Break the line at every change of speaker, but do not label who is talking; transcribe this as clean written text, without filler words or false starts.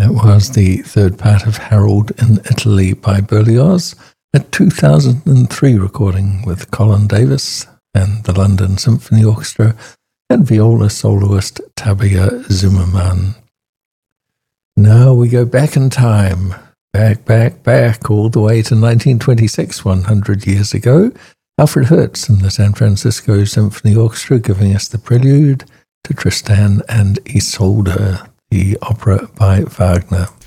That was the third part of Harold in Italy by Berlioz, a 2003 recording with Colin Davis and the London Symphony Orchestra and viola soloist Tabea Zimmermann. Now we go back in time, back, all the way to 1926, 100 years ago. Alfred Hertz and the San Francisco Symphony Orchestra giving us the prelude to Tristan and Isolde, the opera by Wagner.